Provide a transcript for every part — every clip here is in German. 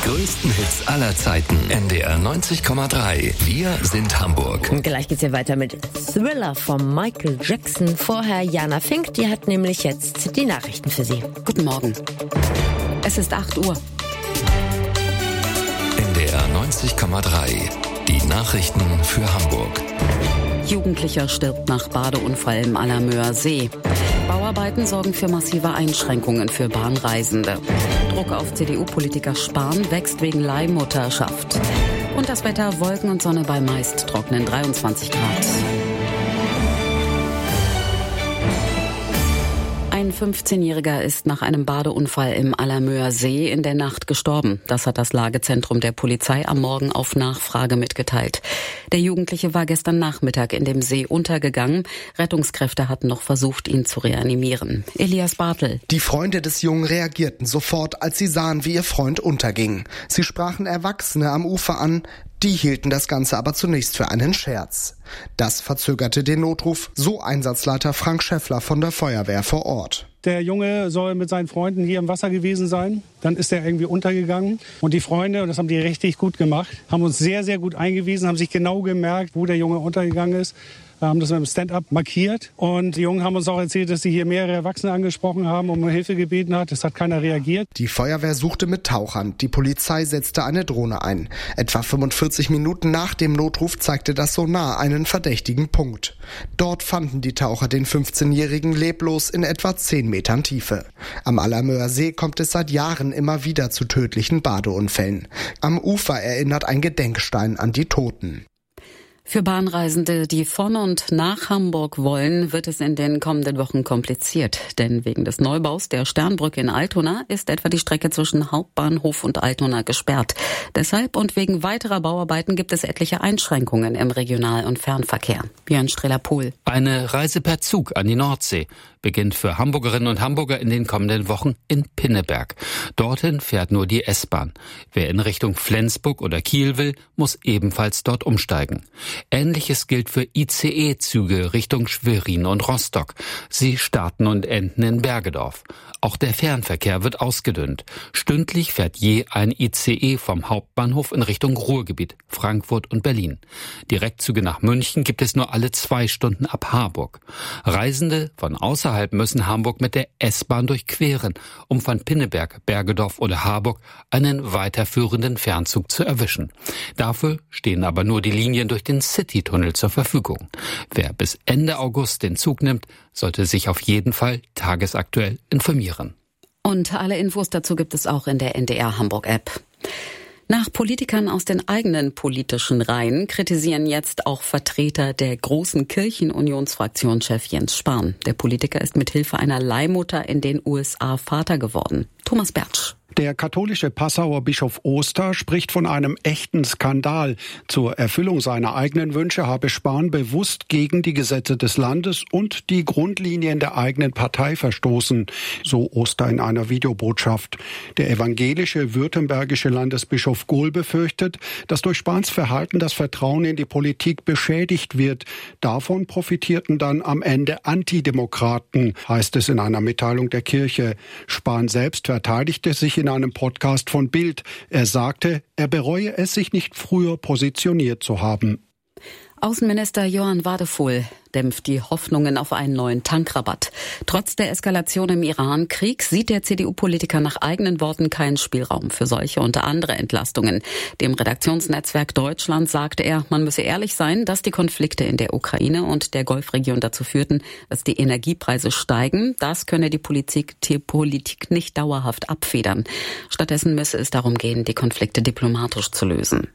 größten Hits aller Zeiten. NDR 90,3. Wir sind Hamburg. Und gleich geht's hier weiter mit Thriller von Michael Jackson. Vorher Jana Fink, die hat nämlich jetzt die Nachrichten für Sie. Guten Morgen. Es ist 8 Uhr. NDR 90,3. Die Nachrichten für Hamburg. Jugendlicher stirbt nach Badeunfall im Allermöer See. Bauarbeiten sorgen für massive Einschränkungen für Bahnreisende. Druck auf CDU-Politiker Spahn wächst wegen Leihmutterschaft. Und das Wetter: Wolken und Sonne bei meist trockenen 23 Grad. Ein 15-Jähriger ist nach einem Badeunfall im Allermöer See in der Nacht gestorben. Das hat das Lagezentrum der Polizei am Morgen auf Nachfrage mitgeteilt. Der Jugendliche war gestern Nachmittag in dem See untergegangen. Rettungskräfte hatten noch versucht, ihn zu reanimieren. Elias Bartel. Die Freunde des Jungen reagierten sofort, als sie sahen, wie ihr Freund unterging. Sie sprachen Erwachsene am Ufer an. Die hielten das Ganze aber zunächst für einen Scherz. Das verzögerte den Notruf, so Einsatzleiter Frank Schäffler von der Feuerwehr vor Ort. Der Junge soll mit seinen Freunden hier im Wasser gewesen sein. Dann ist er irgendwie untergegangen. Und die Freunde, und das haben die richtig gut gemacht, haben uns sehr, sehr gut eingewiesen, haben sich genau gemerkt, wo der Junge untergegangen ist. Haben das mit dem Stand-up markiert. Und die Jungen haben uns auch erzählt, dass sie hier mehrere Erwachsene angesprochen haben und um Hilfe gebeten hat. Es hat keiner reagiert. Die Feuerwehr suchte mit Tauchern. Die Polizei setzte eine Drohne ein. Etwa 45 Minuten nach dem Notruf zeigte das Sonar einen verdächtigen Punkt. Dort fanden die Taucher den 15-Jährigen leblos in etwa 10 Metern Tiefe. Am Allermöer See kommt es seit Jahren immer wieder zu tödlichen Badeunfällen. Am Ufer erinnert ein Gedenkstein an die Toten. Für Bahnreisende, die von und nach Hamburg wollen, wird es in den kommenden Wochen kompliziert. Denn wegen des Neubaus der Sternbrücke in Altona ist etwa die Strecke zwischen Hauptbahnhof und Altona gesperrt. Deshalb und wegen weiterer Bauarbeiten gibt es etliche Einschränkungen im Regional- und Fernverkehr. Björn Streller-Pohl. Eine Reise per Zug an die Nordsee beginnt für Hamburgerinnen und Hamburger in den kommenden Wochen in Pinneberg. Dorthin fährt nur die S-Bahn. Wer in Richtung Flensburg oder Kiel will, muss ebenfalls dort umsteigen. Ähnliches gilt für ICE-Züge Richtung Schwerin und Rostock. Sie starten und enden in Bergedorf. Auch der Fernverkehr wird ausgedünnt. Stündlich fährt je ein ICE vom Hauptbahnhof in Richtung Ruhrgebiet, Frankfurt und Berlin. Direktzüge nach München gibt es nur alle 2 Stunden ab Harburg. Reisende von außerhalb müssen Hamburg mit der S-Bahn durchqueren, um von Pinneberg, Bergedorf oder Harburg einen weiterführenden Fernzug zu erwischen. Dafür stehen aber nur die Linien durch den City-Tunnel zur Verfügung. Wer bis Ende August den Zug nimmt, sollte sich auf jeden Fall tagesaktuell informieren. Und alle Infos dazu gibt es auch in der NDR Hamburg-App. Nach Politikern aus den eigenen politischen Reihen kritisieren jetzt auch Vertreter der großen Kirchenunionsfraktion Chef Jens Spahn. Der Politiker ist mit Hilfe einer Leihmutter in den USA Vater geworden. Thomas Bertsch. Der katholische Passauer Bischof Oster spricht von einem echten Skandal. Zur Erfüllung seiner eigenen Wünsche habe Spahn bewusst gegen die Gesetze des Landes und die Grundlinien der eigenen Partei verstoßen, so Oster in einer Videobotschaft. Der evangelische württembergische Landesbischof Gohl befürchtet, dass durch Spahns Verhalten das Vertrauen in die Politik beschädigt wird. Davon profitierten dann am Ende Antidemokraten, heißt es in einer Mitteilung der Kirche. Spahn selbst verteidigte sich in einem Podcast von Bild. Er sagte, er bereue es, sich nicht früher positioniert zu haben. Außenminister Johann Wadephul dämpft die Hoffnungen auf einen neuen Tankrabatt. Trotz der Eskalation im Iran-Krieg sieht der CDU-Politiker nach eigenen Worten keinen Spielraum für solche und andere Entlastungen. Dem Redaktionsnetzwerk Deutschland sagte er, man müsse ehrlich sein, dass die Konflikte in der Ukraine und der Golfregion dazu führten, dass die Energiepreise steigen. Das könne die Politik nicht dauerhaft abfedern. Stattdessen müsse es darum gehen, die Konflikte diplomatisch zu lösen.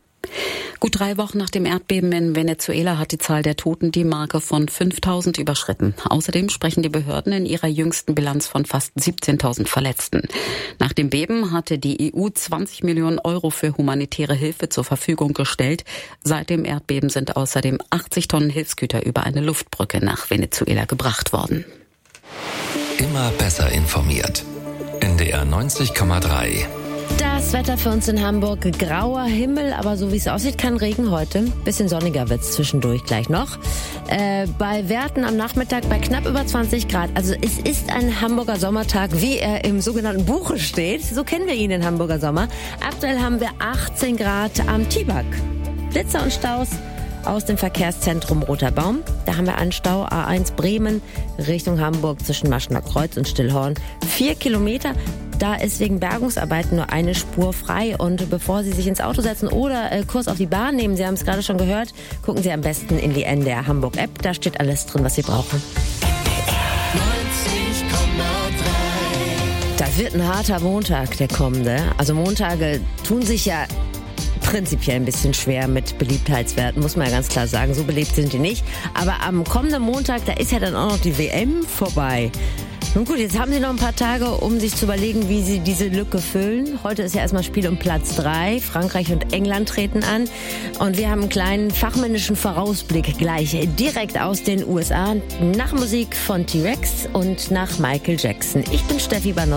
Gut 3 Wochen nach dem Erdbeben in Venezuela hat die Zahl der Toten die Marke von 5.000 überschritten. Außerdem sprechen die Behörden in ihrer jüngsten Bilanz von fast 17.000 Verletzten. Nach dem Beben hatte die EU 20 Millionen Euro für humanitäre Hilfe zur Verfügung gestellt. Seit dem Erdbeben sind außerdem 80 Tonnen Hilfsgüter über eine Luftbrücke nach Venezuela gebracht worden. Immer besser informiert. NDR 90,3. Das Das Wetter für uns in Hamburg, grauer Himmel, aber so wie es aussieht, kein Regen heute. Bisschen sonniger wird's zwischendurch gleich noch. Bei Werten am Nachmittag bei knapp über 20 Grad. Also es ist ein Hamburger Sommertag, wie er im sogenannten Buche steht. So kennen wir ihn, den Hamburger Sommer. Aktuell haben wir 18 Grad am Tibak. Blitzer und Staus aus dem Verkehrszentrum Roter Baum. Da haben wir einen Stau A1 Bremen Richtung Hamburg zwischen Maschener Kreuz und Stillhorn. 4 Kilometer. Da ist wegen Bergungsarbeiten nur eine Spur frei. Und bevor Sie sich ins Auto setzen oder Kurs auf die Bahn nehmen, Sie haben es gerade schon gehört, gucken Sie am besten in die NDR Hamburg App. Da steht alles drin, was Sie brauchen. Das wird ein harter Montag, der kommende. Also Montage tun sich ja prinzipiell ein bisschen schwer mit Beliebtheitswerten, muss man ja ganz klar sagen. So beliebt sind die nicht. Aber am kommenden Montag, da ist ja dann auch noch die WM vorbei. Nun gut, jetzt haben Sie noch ein paar Tage, um sich zu überlegen, wie Sie diese Lücke füllen. Heute ist ja erstmal Spiel um Platz 3. Frankreich und England treten an. Und wir haben einen kleinen fachmännischen Vorausblick gleich direkt aus den USA. Nach Musik von T-Rex und nach Michael Jackson. Ich bin Steffi Banowski.